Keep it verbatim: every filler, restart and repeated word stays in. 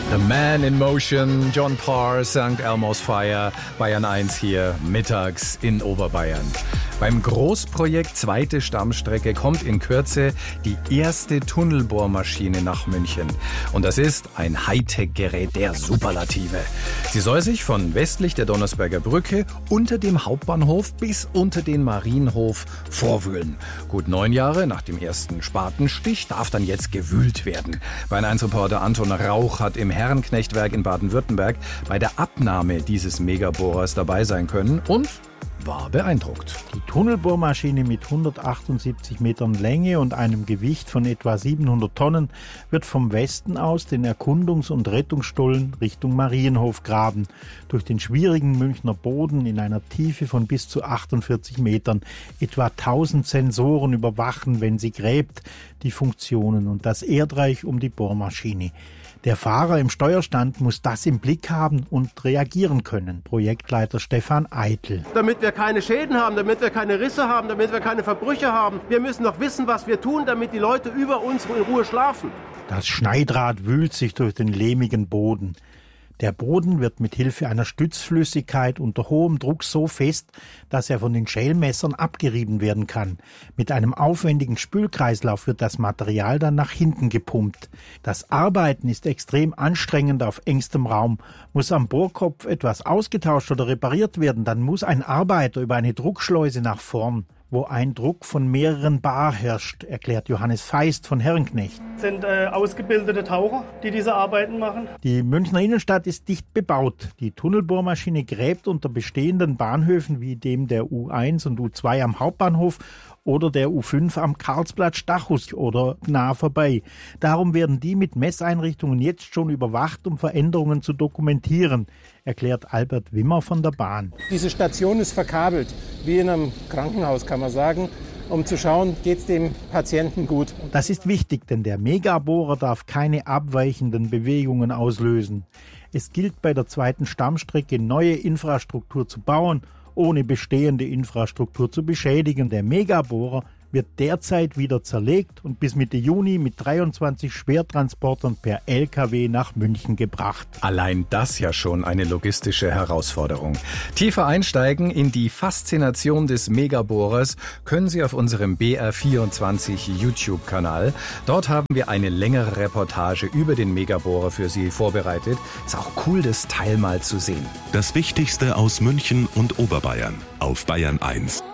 The Man in Motion, John Parr, Sankt Elmo's Fire, Bayern eins hier mittags in Oberbayern. Beim Großprojekt Zweite Stammstrecke kommt in Kürze die erste Tunnelbohrmaschine nach München. Und das ist ein Hightech-Gerät der Superlative. Sie soll sich von westlich der Donnersberger Brücke unter dem Hauptbahnhof bis unter den Marienhof vorwühlen. Gut neun Jahre nach dem ersten Spatenstich darf dann jetzt gewühlt werden. Bayern eins Reporter Anton Rauch hat im Herrenknechtwerk in Baden-Württemberg bei der Abnahme dieses Megabohrers dabei sein können und war beeindruckt. Die Tunnelbohrmaschine mit hundertachtundsiebzig Metern Länge und einem Gewicht von etwa siebenhundert Tonnen wird vom Westen aus den Erkundungs- und Rettungsstollen Richtung Marienhof graben, durch den schwierigen Münchner Boden in einer Tiefe von bis zu achtundvierzig Metern. Etwa tausend Sensoren überwachen, wenn sie gräbt, die Funktionen und das Erdreich um die Bohrmaschine. Der Fahrer im Steuerstand muss das im Blick haben und reagieren können. Projektleiter Stefan Eitel. Damit wir keine Schäden haben, damit wir keine Risse haben, damit wir keine Verbrüche haben. Wir müssen noch wissen, was wir tun, damit die Leute über uns in Ruhe schlafen. Das Schneidrad wühlt sich durch den lehmigen Boden. Der Boden wird mit Hilfe einer Stützflüssigkeit unter hohem Druck so fest, dass er von den Schälmessern abgerieben werden kann. Mit einem aufwendigen Spülkreislauf wird das Material dann nach hinten gepumpt. Das Arbeiten ist extrem anstrengend auf engstem Raum. Muss am Bohrkopf etwas ausgetauscht oder repariert werden, dann muss ein Arbeiter über eine Druckschleuse nach vorn, wo ein Druck von mehreren Bar herrscht, erklärt Johannes Feist von Herrenknecht. Das sind äh, ausgebildete Taucher, die diese Arbeiten machen. Die Münchner Innenstadt ist dicht bebaut. Die Tunnelbohrmaschine gräbt unter bestehenden Bahnhöfen wie dem der U eins und U zwei am Hauptbahnhof oder der U fünf am Karlsplatz Stachus oder nah vorbei. Darum werden die mit Messeinrichtungen jetzt schon überwacht, um Veränderungen zu dokumentieren, erklärt Albert Wimmer von der Bahn. Diese Station ist verkabelt, wie in einem Krankenhaus kann man sagen, um zu schauen, geht es dem Patienten gut. Das ist wichtig, denn der Megabohrer darf keine abweichenden Bewegungen auslösen. Es gilt bei der zweiten Stammstrecke, neue Infrastruktur zu bauen, ohne bestehende Infrastruktur zu beschädigen. Der Megabohrer wird derzeit wieder zerlegt und bis Mitte Juni mit dreiundzwanzig Schwertransportern per L K W nach München gebracht. Allein das ja schon eine logistische Herausforderung. Tiefer einsteigen in die Faszination des Megabohrers können Sie auf unserem B R vierundzwanzig YouTube-Kanal. Dort haben wir eine längere Reportage über den Megabohrer für Sie vorbereitet. Ist auch cool, das Teil mal zu sehen. Das Wichtigste aus München und Oberbayern auf Bayern eins.